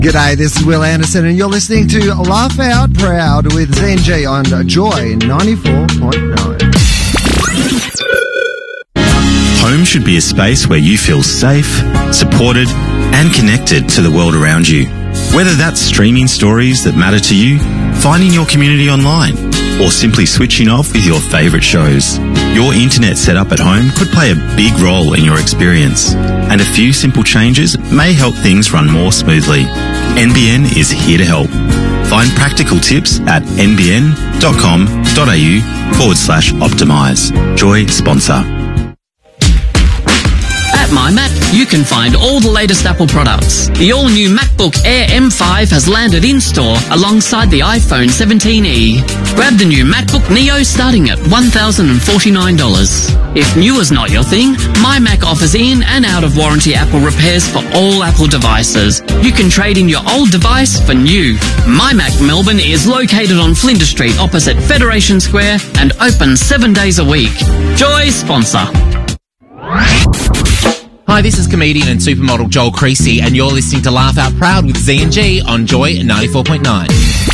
G'day, this is Will Anderson, and you're listening to Laugh Out Proud with ZNG on Joy 94.9. Home should be a space where you feel safe, supported, and connected to the world around you. Whether that's streaming stories that matter to you, finding your community online, or simply switching off with your favourite shows, your internet setup at home could play a big role in your experience. And a few simple changes may help things run more smoothly. NBN is here to help. Find practical tips at nbn.com.au/optimise. Joy sponsor. At MyMac, you can find all the latest Apple products. The all-new MacBook Air M5 has landed in-store alongside the iPhone 17e. Grab the new MacBook Neo starting at $1,049. If new is not your thing, MyMac offers in and out-of-warranty Apple repairs for all Apple devices. You can trade in your old device for new. MyMac Melbourne is located on Flinders Street opposite Federation Square and open 7 days a week. Joy sponsor. Hi, this is comedian and supermodel Joel Creasy, and you're listening to Laugh Out Proud with Z&G on Joy 94.9.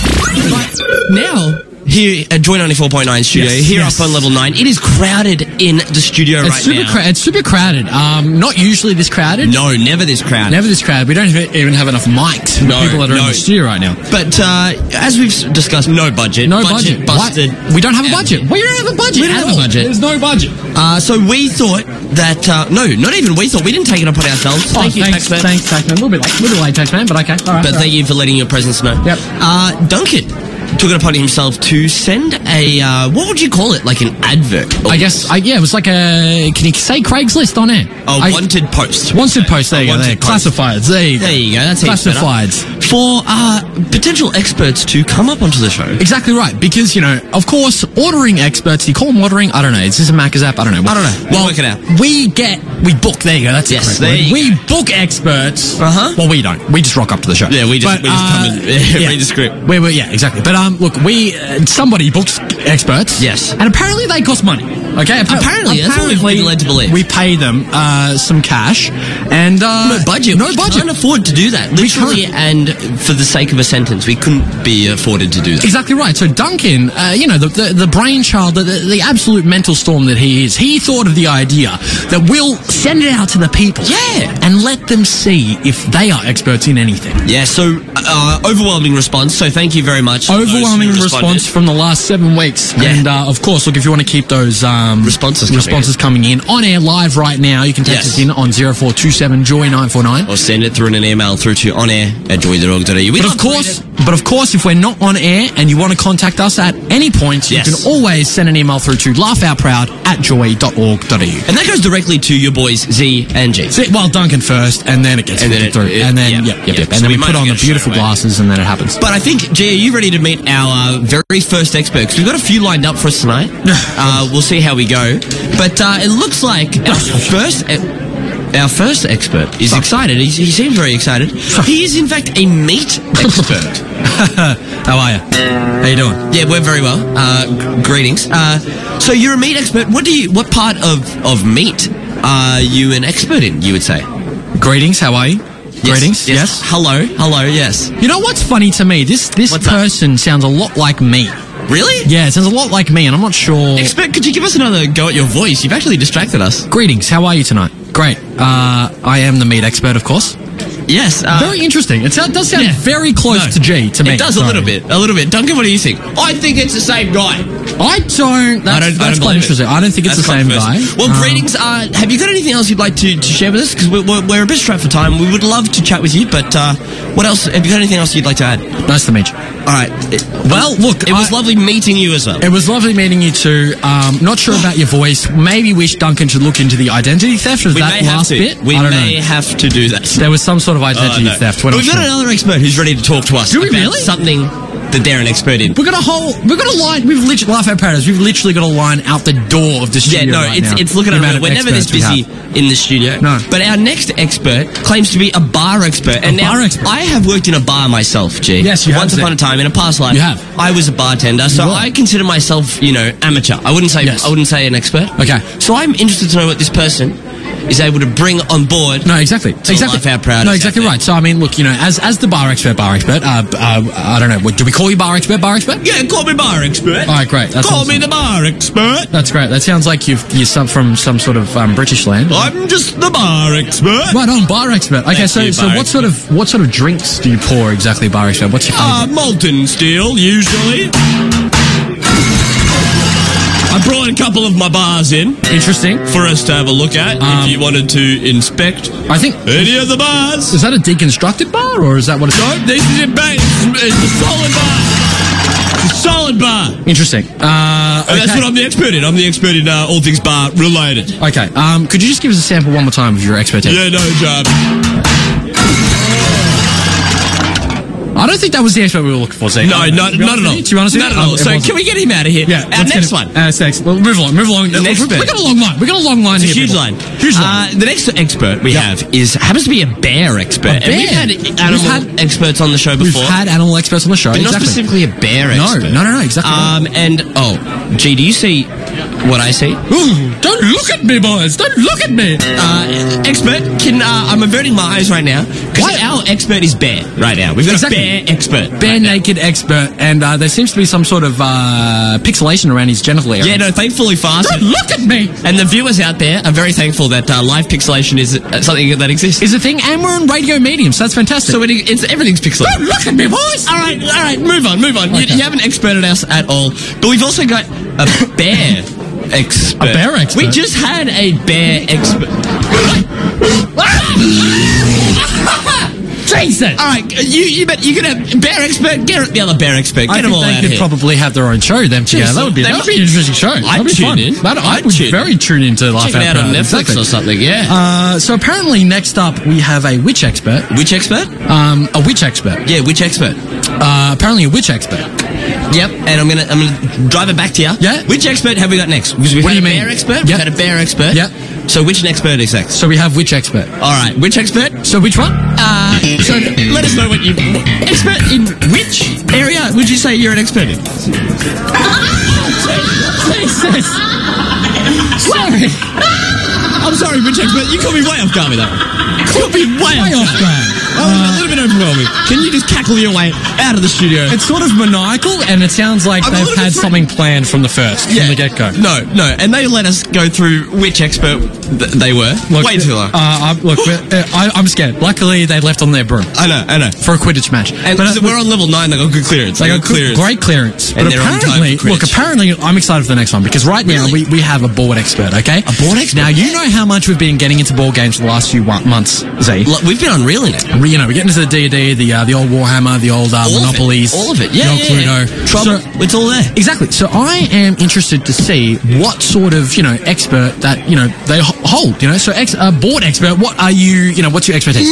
Now, here at Joy 94.9 studio, up on level 9, it is crowded in the studio now. It's super crowded. Not usually this crowded. No, never this crowded. Never this crowded. We don't even have enough mics for people that are in the studio right now. But as we've discussed, no budget. No budget. Busted. We don't have a budget. We don't have a budget. We don't have a budget. There's no budget. So we thought that, no, not even we thought. We didn't take it upon ourselves. Thank you, Taxman. Thanks, Taxman. A little bit late, Taxman, but okay. All right. But thank you for letting your presence know. Yep. Duncan took it upon himself to send a, what would you call it? Like an advert? I guess, it was like a, can you say Craigslist on air? Wanted post. Wanted post, there you go. Classifieds, there you go. There you go, that's Classifieds. For potential experts to come up onto the show. Exactly right, because, of course, ordering experts, do you call them ordering? I don't know. Is this a Macca's app? I don't know. We'll work it out. We book, there you go, that's the correct word. We book experts. Well, we don't. We just rock up to the show. Yeah, we just come and read the script. Yeah, exactly. But, look, somebody books experts. Yes. And apparently they cost money. Okay? Apparently, that's what we've been led to believe. We pay them some cash and... no budget. No budget. We can't afford to do that. Literally, and for the sake of a sentence, we couldn't be afforded to do that. Exactly right. So Duncan, the brainchild, the absolute mental storm that he is, he thought of the idea that we'll send it out to the people. Yeah. And let them see if they are experts in anything. Yeah, so overwhelming response, so thank you very much. Overwhelming response from the last 7 weeks. Yeah. And, of course, look, if you want to keep those responses coming in on air live right now, you can text us in on 0427 Joy 949. Or send it through an email through to onair@joy.org.au. But of course, if we're not on air and you want to contact us at any point, you can always send an email through to laughoutproud@joy.org.au. And that goes directly to your boys Z and G. Well, Duncan first, and then it gets filtered through. And then we put on the beautiful glasses, and then it happens. But I think, G, are you ready to meet our very first expert? Because we've got a few lined up for us tonight. We'll see how we go. But it looks like our first expert is excited. He seems very excited. He is, in fact, a meat expert. How are you? How you doing? Yeah, we're very well. Greetings. So you're a meat expert. What part of meat are you an expert in, you would say? Greetings, how are you? Greetings, yes. Hello, yes. You know what's funny to me? This person sounds a lot like me. Really? Yeah, it sounds a lot like me, and I'm not sure... Expert, could you give us another go at your voice? You've actually distracted us. Greetings, how are you tonight? Great. I am the meat expert, of course. Yes. Very interesting. It does sound very close to G, to me. It does a little bit. Duncan, what do you think? I think it's the same guy. I don't... That's quite interesting. I don't think it's the same guy. Well, greetings. Have you got anything else you'd like to share with us? Because we're a bit strapped for time. We would love to chat with you, but what else? Have you got anything else you'd like to add? Nice to meet you. All right. Well, look... It was lovely meeting you as well. It was lovely meeting you too. Not sure about your voice. Maybe wish Duncan should look into the identity theft. Was that last bit? We may have to do that. There was some sort of identity theft. But we've got another expert who's ready to talk to us about something that they're an expert in. We've got a line. We've literally, Laugh Out Proud, we've literally got a line out the door of the studio. Yeah, no, it's looking at it. We're never this busy in the studio. No. But our next expert claims to be a bar expert. I have worked in a bar myself, G. Yes, you have. Once upon a time, in a past life, you have. I was a bartender, so I consider myself, amateur. I wouldn't say an expert. Okay. So I'm interested to know what this person is able to bring on board. No, exactly. Life Out Proud. No, exactly right. So, I mean, look, as the bar expert, I don't know, do we call you bar expert? Yeah, call me bar expert. All right, great. Call me the bar expert. That's great. That sounds like you're from some sort of British land. I'm just the bar expert. Right on, bar expert. Okay, Thank so you, bar what sort of drinks do you pour exactly, bar expert? What's your favourite? Molten steel, usually. I brought a couple of my bars in. Interesting. For us to have a look at, if you wanted to inspect I think any of the bars. Is that a deconstructed bar, or is that what it's... No, this is it, mate. It's a solid bar. It's a solid bar. Interesting. And that's what I'm the expert in. I'm the expert in all things bar related. Okay. Could you just give us a sample one more time of your expertise? Yeah, no job. I don't think that was the expert we were looking for, Zeke. No, not at all. To be honest with you? Not at all. So can we get him out of here? Yeah. Our next one. Next. Well, move along. Next We got a long line. We got a long line It's here. a huge people. line. Huge line. The next expert we have happens to be a bear expert. A bear? And we've had animal experts on the show We've before. had animal experts on the show. But not exactly. specifically a bear expert. No, exactly. Do you see what I see? Ooh, don't look at me, boys. Don't look at me. Expert, I'm averting my eyes right now because our expert is bear right now. We've got a bear expert. Bare naked expert, and there seems to be some sort of pixelation around his genital area. Yeah, no, thankfully fast. Don't look at me! And the viewers out there are very thankful that live pixelation is something that exists. Is a thing, and we're on radio medium, so that's fantastic. So everything's pixelated. Don't look at me, boys! All right, move on. Okay. You haven't experted us at all. But we've also got a bear expert. A bear expert? We just had a bear expert. Jason! All right, you can have bear expert. Get the other bear expert. Get them all out they of could here. probably have their own show, them together. That would be an interesting show. I'd be tune fun. in. I would very tune into Laugh Check it Out out on Proud. Netflix Exactly. or something. Yeah. So apparently next up we have a witch expert. Which expert? A witch expert. Yeah, which expert? Apparently a witch expert. Yep, and I'm gonna drive it back to you. Yeah. Which expert have we got next? Because we've What had do you a mean? bear expert. Yep. We've had a bear expert. Yep. So which expert is next? So we have witch expert. All right, which expert? So which one? So let us know what you expert in which area would you say you're an expert in? Jesus! Sorry. I'm sorry, which expert? You caught me way off guard with that one. Caught me way off guard. A little bit overwhelming. Can you just cackle your way out of the studio? It's sort of maniacal, and it sounds like I'm a they've little had bit something planned from the get-go. No, and they let us go through which expert they were. Look, way too long. I'm scared. Luckily, they left on their broom I know. for a Quidditch match. And we're on level 9, they got good clearance. They got great clearance. And But they're on time for Quidditch. apparently, I'm excited for the next one because right now we have a board expert, okay? A board expert? Now, you know how much we've been getting into board games for the last few months, Z. We've been unreal in it. We're getting into the D&D, the old Warhammer, the old Monopolies. All of it. Yeah, the old Cluedo. Trouble, it's all there. Exactly. So I am interested to see what sort of, expert that, they hold, So board expert, what are you, what's your expertise?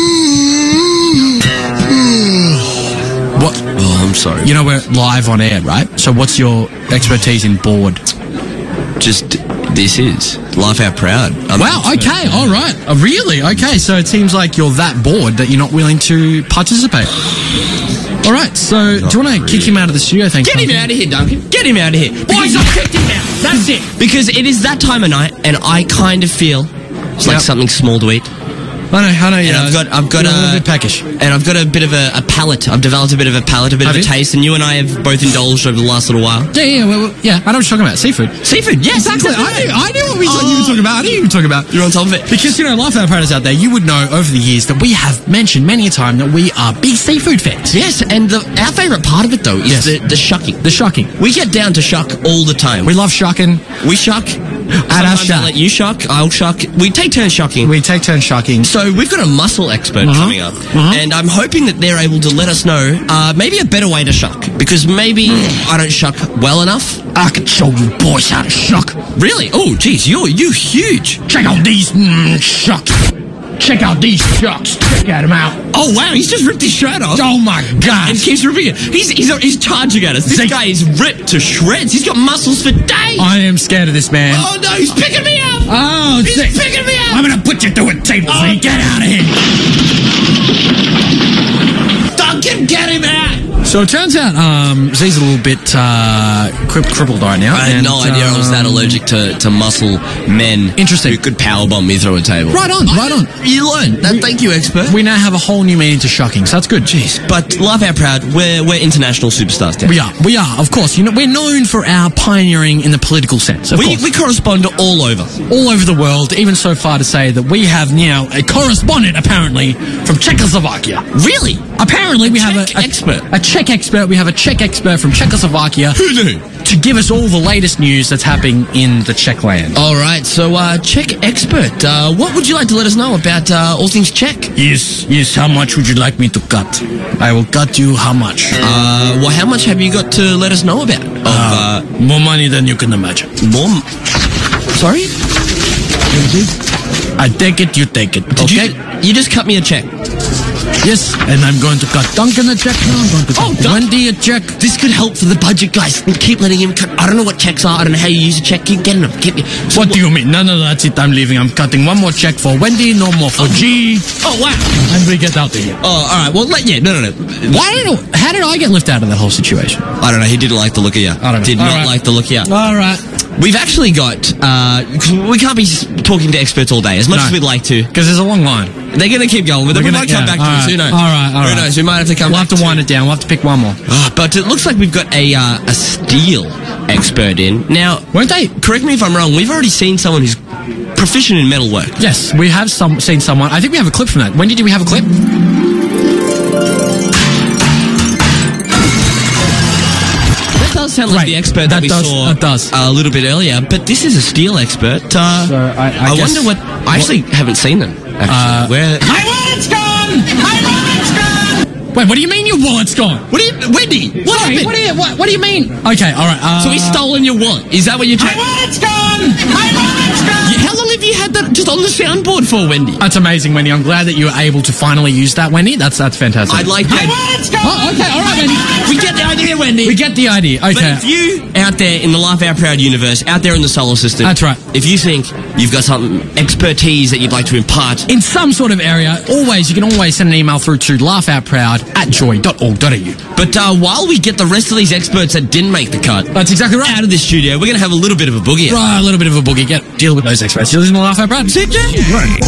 What? Oh, I'm sorry. We're live on air, right? So what's your expertise in board? This is Laugh Out Proud. Wow, okay, all right. Really? Okay, so it seems like you're that bored that you're not willing to participate. All right, so do you want to kick him out of the studio? Thank you. Get him out of here, Duncan. Get him out of here. Boys, I've kicked him out. That's it. Because it is that time of night, and I kind of feel it's like something small to eat. I know. And I've got a little bit peckish. And I've got a bit of a palate. I've developed a bit of a palate, a bit of a taste, and you and I have both indulged over the last little while. Yeah. I know what you're talking about. Seafood. Seafood, yes, Exactly. I knew what you were talking about. I knew you were talking about. You're on top of it. Because, Laugh Out Proud out there, you would know over the years that we have mentioned many a time that we are big seafood fans. Yes, and our favourite part of it, though, is the shucking. The shucking. We get down to shuck all the time. We love shucking. We shuck. At our Sometimes shack. I let you shuck, I'll shuck. We take turns shucking. We take turns shucking. So we've got a muscle expert coming up, and I'm hoping that they're able to let us know maybe a better way to shuck, because maybe I don't shuck well enough. I can show you boys how to shuck. Really? Oh, geez, you huge. Check out these shucks. Check out these shucks. Check them out. Oh wow, he's just ripped his shirt off. Oh my God! And keeps ripping it. He's charging at us. This guy is ripped to shreds. He's got muscles for days. I am scared of this man. Oh no, he's picking me up. Oh, He's picking me up. I'm gonna put you through a table. Oh. Get out of here. Duncan, get him out. So it turns out Z's a little bit crippled right now. I had no idea I was that allergic to muscle men. Interesting. Who could powerbomb me through a table. Right on. You learned. Thank you, expert. We now have a whole new meaning to shocking, so that's good. Jeez. But laugh out proud, we're international superstars now. We are, of course. We're known for our pioneering in the political sense. We correspond all over the world, even so far to say that we have now a correspondent, apparently, from Czechoslovakia. Really? Apparently, we have a Czech expert. We have a Czech expert from Czechoslovakia. Who knew? To give us all the latest news that's happening in the Czech land. All right, so Czech expert, what would you like to let us know about all things Czech? Yes, how much would you like me to cut? I will cut you how much? Well, how much have you got to let us know about? More money than you can imagine. Sorry? I take it, you take it. Okay? You just cut me a check. Yes, and I'm going to cut Duncan a check now. I'm going to cut Wendy a check. This could help for the budget, guys. Keep letting him cut. I don't know what checks are. I don't know how you use a check. Keep getting them. What do you mean? No, that's it. I'm leaving. I'm cutting one more check for Wendy, no more for G. Oh, wow. And we get out of here. Oh, all right. Well, no. How did I get left out of that whole situation? I don't know. He didn't like the look of you. I don't know. Did not like the look of you. All right. We've actually got, we can't be talking to experts all day, as much as we'd like to. Because there's a long line. They're going to keep going with it. We might come back to this. Who knows? All right. Who knows? We might have to come back. We'll have to wind it down. We'll have to pick one more. But it looks like we've got a steel expert in. Now, weren't they? Correct me if I'm wrong. We've already seen someone who's proficient in metalwork. Yes, we have seen someone. I think we have a clip from that. When did we have a clip? Sound like the expert that we saw a little bit earlier, but this is a steel expert. I wonder what. I actually haven't seen them. Where? My wallet's gone! My wallet's gone! Wait, what do you mean your wallet's gone? What do you, Wendy? What happened? What do you mean? Okay, all right. So he's stolen your wallet. Is that what you're trying? My wallet's gone! My wallet's gone! How long have you had that just on the soundboard for, Wendy? That's amazing, Wendy. I'm glad that you were able to finally use that, Wendy. That's fantastic. I'd like that. My wallet's gone! Oh, okay, all right, Wendy. We get the idea, Wendy. We get the idea. Okay. But if you out there in the Laugh Out Proud universe, out there in the solar system, that's right. If you think you've got some expertise that you'd like to impart in some sort of area, you can always send an email through to laughoutproud@joy.org.au. But while we get the rest of these experts that didn't make the cut, that's exactly right, out of this studio, we're going to have a little bit of a boogie. Right, a little bit of a boogie. Deal with those experts. You're listening to Laugh Out Proud. Sit down.